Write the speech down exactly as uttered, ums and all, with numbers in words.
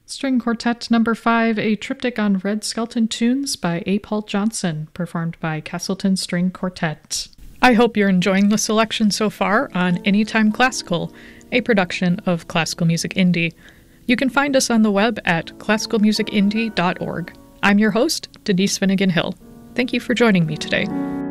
String Quartet number five, a triptych on Red Skelton tunes by A. Paul Johnson, performed by Castleton String Quartet. I hope you're enjoying the selection so far on Anytime Classical, a production of Classical Music Indie. You can find us on the web at classical music indie dot org. I'm your host, Denise Finnegan Hill. Thank you for joining me today.